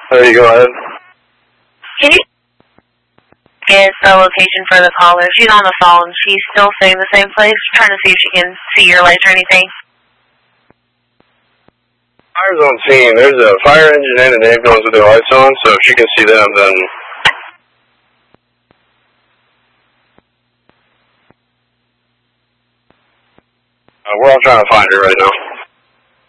There you go ahead. Can you get the location for the caller? She's on the phone. She's still staying in the same place. Trying to see if she can see your lights or anything. Fire's on scene. There's a fire engine and an ambulance with their lights on, so if she can see them, then... we're all trying to find her right now.